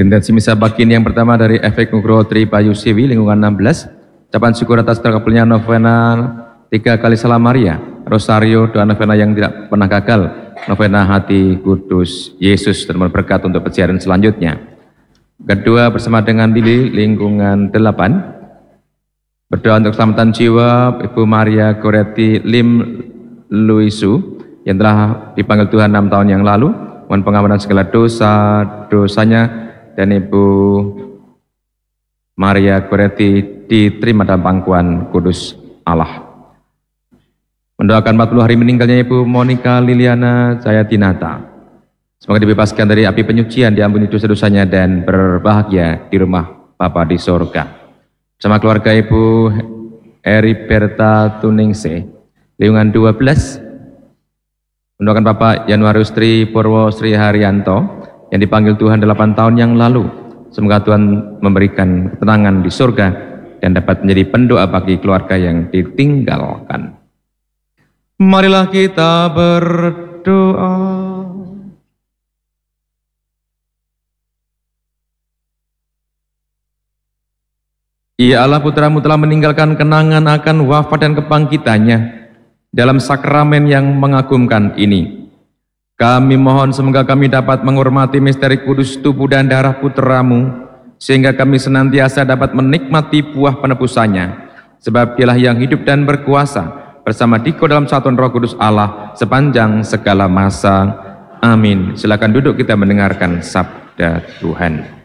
Intensi misa pagi ini yang pertama dari Efek Nugroho Tri Bayu Siwi, lingkungan 16. Ucapan syukur atas terkabulnya novena 3 kali Salam Maria, Rosario, doa novena yang tidak pernah gagal, novena Hati Kudus Yesus, dan berkat untuk peziarah selanjutnya. Kedua, bersama dengan Lili, lingkungan 8. Berdoa untuk keselamatan jiwa Ibu Maria Goretti Lim Luisu yang telah dipanggil Tuhan 6 tahun yang lalu. Mohon pengampunan segala dosa-dosanya, dan Ibu Maria Goretti diterima dalam pangkuan kudus Allah. Mendoakan 40 hari meninggalnya Ibu Monica Liliana Jayadinata. Semoga dibebaskan dari api penyucian, diampuni dosa-dosanya, dan berbahagia di rumah Bapa di surga. Bersama keluarga Ibu Heriberta Tuningse, lingkungan 12. Mendoakan Bapak Januarius Tri Purwo Sri Haryanto yang dipanggil Tuhan 8 tahun yang lalu. Semoga Tuhan memberikan ketenangan di surga dan dapat menjadi pendoa bagi keluarga yang ditinggalkan. Marilah kita berdoa. Ya Allah, Putramu telah meninggalkan kenangan akan wafat dan kebangkitannya dalam sakramen yang mengagumkan ini. Kami mohon semoga kami dapat menghormati misteri kudus tubuh dan darah Putramu, sehingga kami senantiasa dapat menikmati buah penebusannya, sebab Dialah yang hidup dan berkuasa bersama Diko dalam satuan Roh Kudus Allah sepanjang segala masa. Amin. Silakan duduk, kita mendengarkan sabda Tuhan.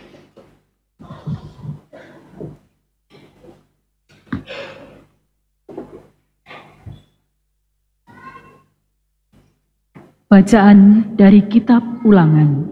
Bacaan dari Kitab Ulangan.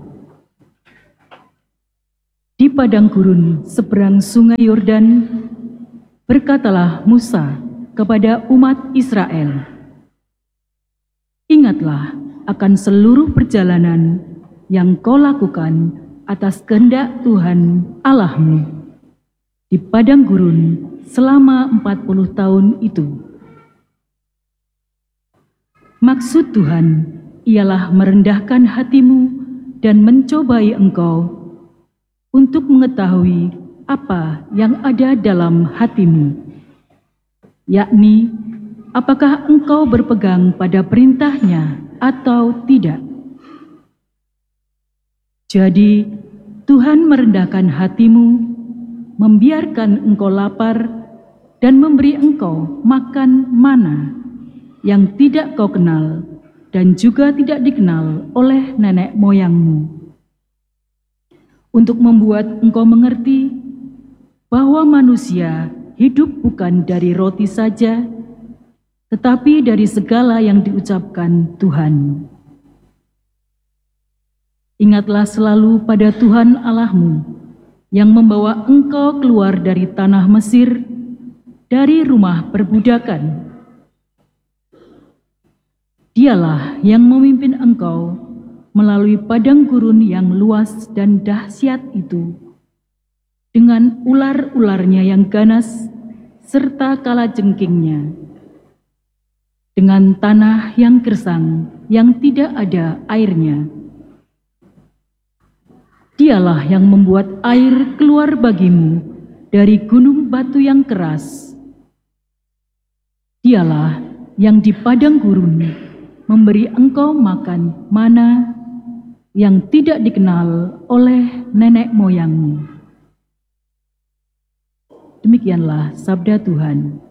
Di padang gurun seberang sungai Yordan, berkatalah Musa kepada umat Israel, "Ingatlah akan seluruh perjalanan yang kau lakukan atas kehendak Tuhan Allahmu di padang gurun selama 40 tahun itu. Maksud Tuhan ialah merendahkan hatimu dan mencobai engkau untuk mengetahui apa yang ada dalam hatimu, yakni apakah engkau berpegang pada perintahnya atau tidak. Jadi Tuhan merendahkan hatimu, membiarkan engkau lapar, dan memberi engkau makan mana yang tidak kau kenal dan juga tidak dikenal oleh nenek moyangmu, untuk membuat engkau mengerti bahwa manusia hidup bukan dari roti saja, tetapi dari segala yang diucapkan Tuhan. Ingatlah selalu pada Tuhan Allahmu yang membawa engkau keluar dari tanah Mesir, dari rumah perbudakan. Dialah yang memimpin engkau melalui padang gurun yang luas dan dahsyat itu, dengan ular-ularnya yang ganas serta kalajengkingnya, dengan tanah yang gersang yang tidak ada airnya. Dialah yang membuat air keluar bagimu dari gunung batu yang keras. Dialah yang di padang gurun memberi engkau makan mana yang tidak dikenal oleh nenek moyangmu." Demikianlah sabda Tuhan.